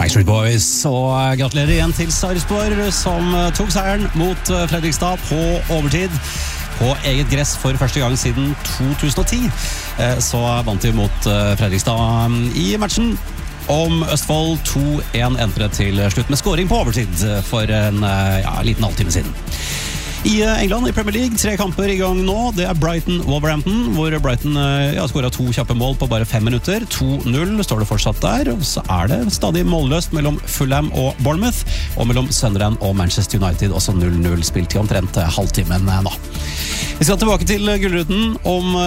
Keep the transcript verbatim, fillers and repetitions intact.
Backstreet Boys, og gratulerer igjen til Sarpsborg, som tok seieren mot Fredrikstad på overtid. På eget gress for første gang siden to tusen og ti. Så vant de mot Fredrikstad i matchen om Østfold. To en endte det til slutt med scoring på overtid for en ja, liten halvtime siden. I England, i Premier League, tre kamper i gang nå. Det er Brighton-Wolverhampton, hvor Brighton ja, skåret to kjappe mål på bare fem minutter. to null står det fortsatt der, og så er det stadig målløst mellom Fulham og Bournemouth, og mellom Sunderland og Manchester United, også null null spilt i omtrent halvtimen nå. Vi skal tilbake til Gullruten om